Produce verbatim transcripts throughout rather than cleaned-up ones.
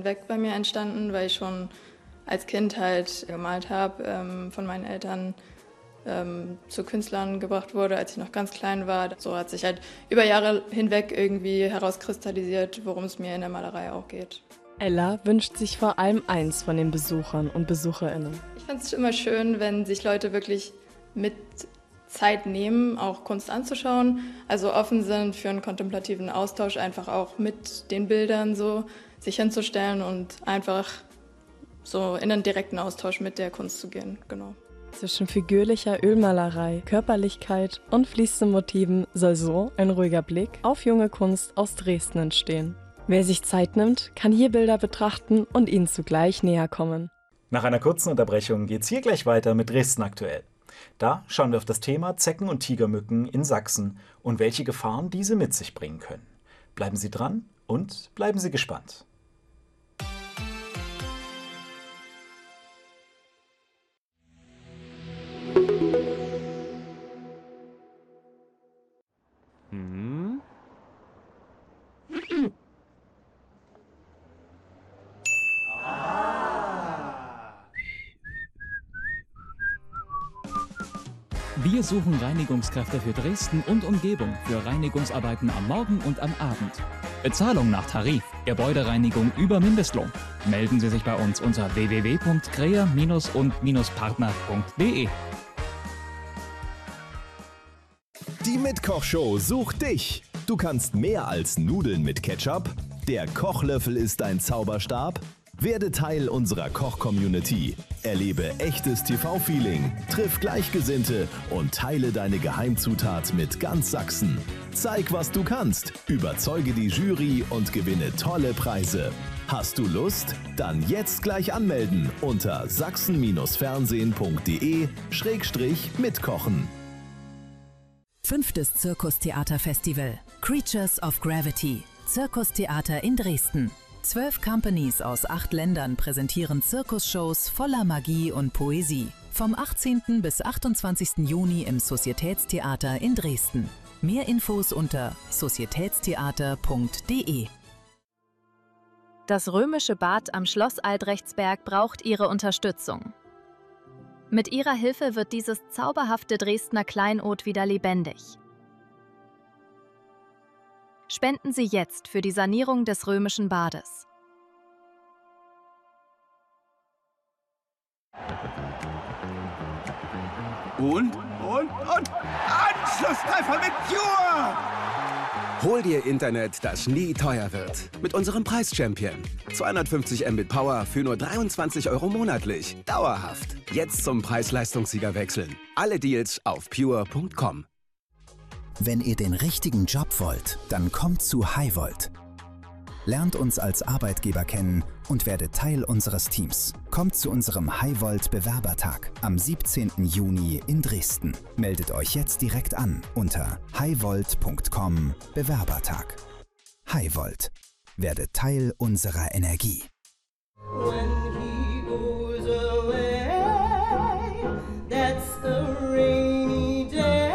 hinweg bei mir entstanden, weil ich schon als Kind halt gemalt habe, ähm, von meinen Eltern ähm, zu Künstlern gebracht wurde, als ich noch ganz klein war. So hat sich halt über Jahre hinweg irgendwie herauskristallisiert, worum es mir in der Malerei auch geht. Ella wünscht sich vor allem eins von den Besuchern und BesucherInnen. Ich finde es immer schön, wenn sich Leute wirklich mit Zeit nehmen, auch Kunst anzuschauen, also offen sind für einen kontemplativen Austausch, einfach auch mit den Bildern so sich hinzustellen und einfach so in einen direkten Austausch mit der Kunst zu gehen, genau. Zwischen figürlicher Ölmalerei, Körperlichkeit und fließenden Motiven soll so ein ruhiger Blick auf junge Kunst aus Dresden entstehen. Wer sich Zeit nimmt, kann hier Bilder betrachten und ihnen zugleich näher kommen. Nach einer kurzen Unterbrechung geht's hier gleich weiter mit Dresden aktuell. Da schauen wir auf das Thema Zecken und Tigermücken in Sachsen und welche Gefahren diese mit sich bringen können. Bleiben Sie dran und bleiben Sie gespannt. Hm? Wir suchen Reinigungskräfte für Dresden und Umgebung für Reinigungsarbeiten am Morgen und am Abend. Bezahlung nach Tarif, Gebäudereinigung über Mindestlohn. Melden Sie sich bei uns unter w w w punkt krea und partner punkt de. Die Mitkochshow sucht dich. Du kannst mehr als Nudeln mit Ketchup. Der Kochlöffel ist dein Zauberstab. Werde Teil unserer Koch-Community. Erlebe echtes T V-Feeling, triff Gleichgesinnte und teile deine Geheimzutat mit ganz Sachsen. Zeig, was du kannst, überzeuge die Jury und gewinne tolle Preise. Hast du Lust? Dann jetzt gleich anmelden unter sachsen fernsehen punkt de schrägstrich mitkochen. Fünftes Zirkustheaterfestival Creatures of Gravity. Zirkustheater in Dresden. Zwölf Companies aus acht Ländern präsentieren Zirkusshows voller Magie und Poesie. Vom achtzehnten bis achtundzwanzigsten Juni im Societätstheater in Dresden. Mehr Infos unter societätstheater punkt de. Das römische Bad am Schloss Albrechtsberg braucht Ihre Unterstützung. Mit Ihrer Hilfe wird dieses zauberhafte Dresdner Kleinod wieder lebendig. Spenden Sie jetzt für die Sanierung des römischen Bades. Und, und, und Anschlusstreffer mit Pure! Hol dir Internet, das nie teuer wird. Mit unserem Preis-Champion. zweihundertfünfzig Mbit Power für nur dreiundzwanzig Euro monatlich. Dauerhaft. Jetzt zum Preis-Leistungssieger wechseln. Alle Deals auf pure punkt com. Wenn ihr den richtigen Job wollt, dann kommt zu Highvolt. Lernt uns als Arbeitgeber kennen und werdet Teil unseres Teams. Kommt zu unserem Highvolt Bewerbertag am siebzehnten Juni in Dresden. Meldet euch jetzt direkt an unter highvolt punkt com Bewerbertag. Highvolt. Werdet Teil unserer Energie. When he goes away, that's a rainy day.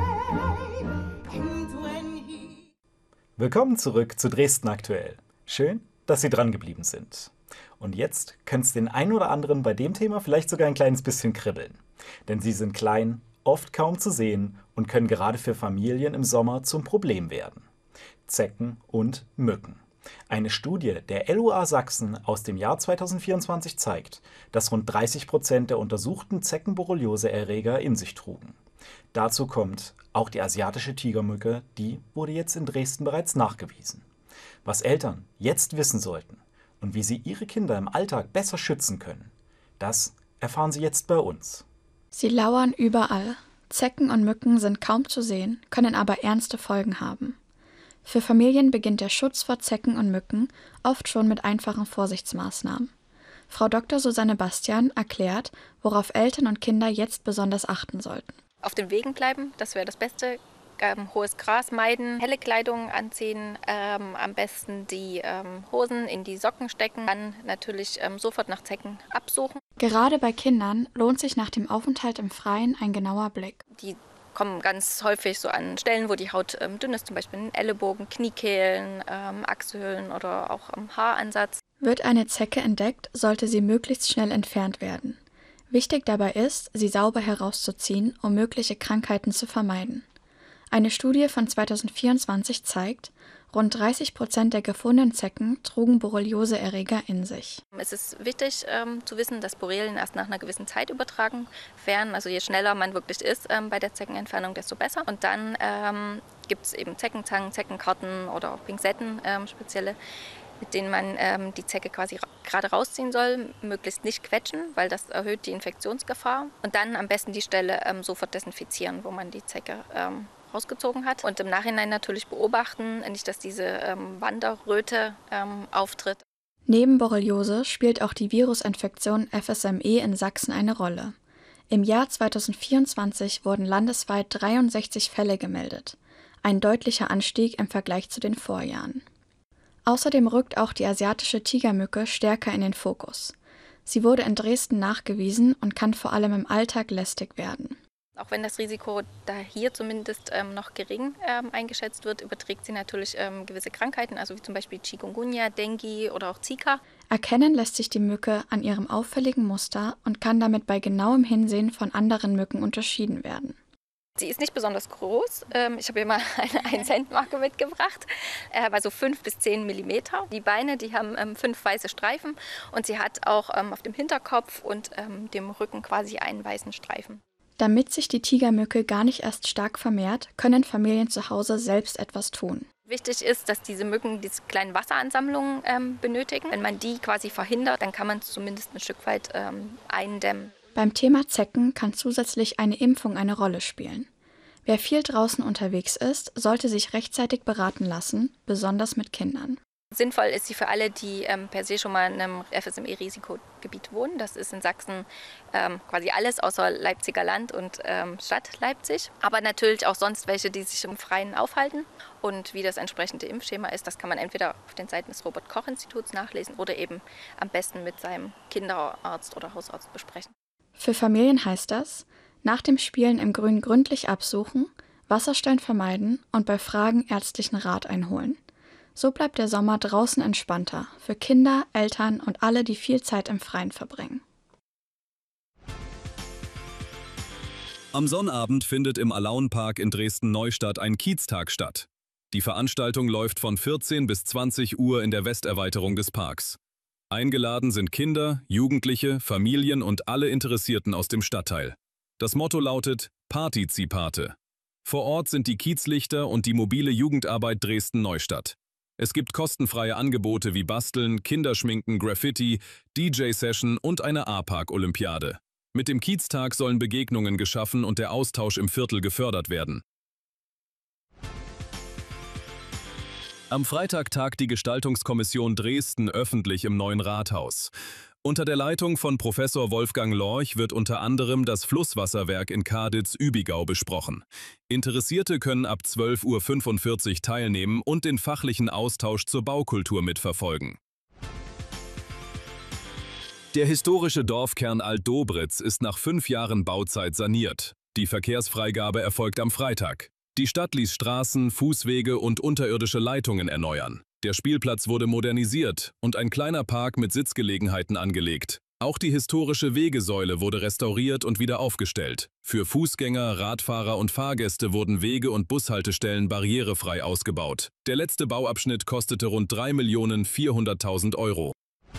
And when he... Willkommen zurück zu Dresden aktuell. Schön, dass Sie dran geblieben sind. Und jetzt könnte es den einen oder anderen bei dem Thema vielleicht sogar ein kleines bisschen kribbeln. Denn sie sind klein, oft kaum zu sehen und können gerade für Familien im Sommer zum Problem werden. Zecken und Mücken. Eine Studie der L U A Sachsen aus dem Jahr zweitausendvierundzwanzig zeigt, dass rund dreißig Prozent der untersuchten Zecken-Borreliose-Erreger in sich trugen. Dazu kommt auch die asiatische Tigermücke, die wurde jetzt in Dresden bereits nachgewiesen. Was Eltern jetzt wissen sollten und wie sie ihre Kinder im Alltag besser schützen können, das erfahren Sie jetzt bei uns. Sie lauern überall. Zecken und Mücken sind kaum zu sehen, können aber ernste Folgen haben. Für Familien beginnt der Schutz vor Zecken und Mücken oft schon mit einfachen Vorsichtsmaßnahmen. Frau Doktor Susanne Bastian erklärt, worauf Eltern und Kinder jetzt besonders achten sollten. Auf den Wegen bleiben, das wäre das Beste. Ähm, hohes Gras meiden, helle Kleidung anziehen, ähm, am besten die ähm, Hosen in die Socken stecken, dann natürlich ähm, sofort nach Zecken absuchen. Gerade bei Kindern lohnt sich nach dem Aufenthalt im Freien ein genauer Blick. Die kommen ganz häufig so an Stellen, wo die Haut ähm, dünn ist, zum Beispiel in den Ellenbogen, Kniekehlen, ähm, Achselhöhlen oder auch am Haaransatz. Wird eine Zecke entdeckt, sollte sie möglichst schnell entfernt werden. Wichtig dabei ist, sie sauber herauszuziehen, um mögliche Krankheiten zu vermeiden. Eine Studie von zweitausendvierundzwanzig zeigt, rund dreißig Prozent der gefundenen Zecken trugen Borreliose-Erreger in sich. Es ist wichtig ähm, zu wissen, dass Borrelien erst nach einer gewissen Zeit übertragen werden. Also je schneller man wirklich ist ähm, bei der Zeckenentfernung, desto besser. Und dann ähm, gibt es eben Zeckenzangen, Zeckenkarten oder auch Pinzetten, ähm, spezielle, mit denen man ähm, die Zecke quasi ra gerade rausziehen soll, möglichst nicht quetschen, weil das erhöht die Infektionsgefahr. Und dann am besten die Stelle ähm, sofort desinfizieren, wo man die Zecke ähm, rausgezogen hat. Und im Nachhinein natürlich beobachten, nicht, dass diese ähm, Wanderröte ähm, auftritt. Neben Borreliose spielt auch die Virusinfektion F S M E in Sachsen eine Rolle. Im Jahr zweitausendvierundzwanzig wurden landesweit dreiundsechzig Fälle gemeldet. Ein deutlicher Anstieg im Vergleich zu den Vorjahren. Außerdem rückt auch die asiatische Tigermücke stärker in den Fokus. Sie wurde in Dresden nachgewiesen und kann vor allem im Alltag lästig werden. Auch wenn das Risiko da hier zumindest ähm, noch gering ähm, eingeschätzt wird, überträgt sie natürlich ähm, gewisse Krankheiten, also wie zum Beispiel Chikungunya, Dengue oder auch Zika. Erkennen lässt sich die Mücke an ihrem auffälligen Muster und kann damit bei genauem Hinsehen von anderen Mücken unterschieden werden. Sie ist nicht besonders groß. Ich habe hier mal eine ein Cent Marke mitgebracht, also fünf bis zehn Millimeter. Die Beine, die haben fünf weiße Streifen und sie hat auch auf dem Hinterkopf und dem Rücken quasi einen weißen Streifen. Damit sich die Tigermücke gar nicht erst stark vermehrt, können Familien zu Hause selbst etwas tun. Wichtig ist, dass diese Mücken diese kleinen Wasseransammlungen ähm, benötigen. Wenn man die quasi verhindert, dann kann man es zumindest ein Stück weit ähm, eindämmen. Beim Thema Zecken kann zusätzlich eine Impfung eine Rolle spielen. Wer viel draußen unterwegs ist, sollte sich rechtzeitig beraten lassen, besonders mit Kindern. Sinnvoll ist sie für alle, die ähm, per se schon mal in einem F S M E-Risikogebiet wohnen. Das ist in Sachsen ähm, quasi alles außer Leipziger Land und ähm, Stadt Leipzig. Aber natürlich auch sonst welche, die sich im Freien aufhalten. Und wie das entsprechende Impfschema ist, das kann man entweder auf den Seiten des Robert-Koch-Instituts nachlesen oder eben am besten mit seinem Kinderarzt oder Hausarzt besprechen. Für Familien heißt das, nach dem Spielen im Grün gründlich absuchen, Wasserstein vermeiden und bei Fragen ärztlichen Rat einholen. So bleibt der Sommer draußen entspannter für Kinder, Eltern und alle, die viel Zeit im Freien verbringen. Am Sonnabend findet im Alaunpark in Dresden-Neustadt ein Kieztag statt. Die Veranstaltung läuft von vierzehn bis zwanzig Uhr in der Westerweiterung des Parks. Eingeladen sind Kinder, Jugendliche, Familien und alle Interessierten aus dem Stadtteil. Das Motto lautet Partizipate. Vor Ort sind die Kiezlichter und die mobile Jugendarbeit Dresden-Neustadt. Es gibt kostenfreie Angebote wie Basteln, Kinderschminken, Graffiti, D J-Session und eine A-Park-Olympiade. Mit dem Kieztag sollen Begegnungen geschaffen und der Austausch im Viertel gefördert werden. Am Freitag tagt die Gestaltungskommission Dresden öffentlich im neuen Rathaus. Unter der Leitung von Professor Wolfgang Lorch wird unter anderem das Flusswasserwerk in Kaditz-Übigau besprochen. Interessierte können ab zwölf Uhr fünfundvierzig teilnehmen und den fachlichen Austausch zur Baukultur mitverfolgen. Der historische Dorfkern Alt-Dobritz ist nach fünf Jahren Bauzeit saniert. Die Verkehrsfreigabe erfolgt am Freitag. Die Stadt ließ Straßen, Fußwege und unterirdische Leitungen erneuern. Der Spielplatz wurde modernisiert und ein kleiner Park mit Sitzgelegenheiten angelegt. Auch die historische Wegesäule wurde restauriert und wieder aufgestellt. Für Fußgänger, Radfahrer und Fahrgäste wurden Wege und Bushaltestellen barrierefrei ausgebaut. Der letzte Bauabschnitt kostete rund drei Millionen vierhunderttausend Euro.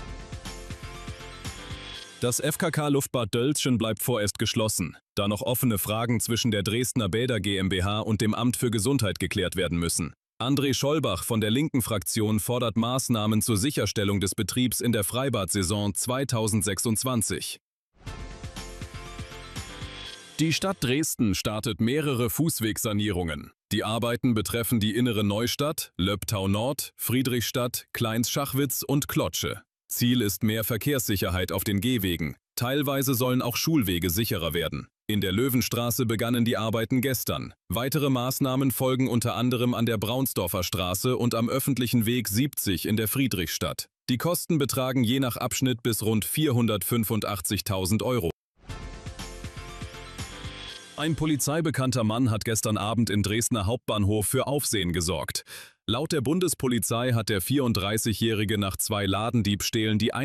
Das F K K Luftbad Dölzschen bleibt vorerst geschlossen, da noch offene Fragen zwischen der Dresdner Bäder GmbH und dem Amt für Gesundheit geklärt werden müssen. André Schollbach von der linken Fraktion fordert Maßnahmen zur Sicherstellung des Betriebs in der Freibad-Saison zweitausendsechsundzwanzig. Die Stadt Dresden startet mehrere Fußwegsanierungen. Die Arbeiten betreffen die Innere Neustadt, Löbtau Nord, Friedrichstadt, Kleins-Schachwitz und Klotsche. Ziel ist mehr Verkehrssicherheit auf den Gehwegen. Teilweise sollen auch Schulwege sicherer werden. In der Löwenstraße begannen die Arbeiten gestern. Weitere Maßnahmen folgen unter anderem an der Braunsdorfer Straße und am öffentlichen Weg siebzig in der Friedrichstadt. Die Kosten betragen je nach Abschnitt bis rund vierhundertfünfundachtzigtausend Euro. Ein polizeibekannter Mann hat gestern Abend im Dresdner Hauptbahnhof für Aufsehen gesorgt. Laut der Bundespolizei hat der vierunddreißigjährige nach zwei Ladendiebstählen die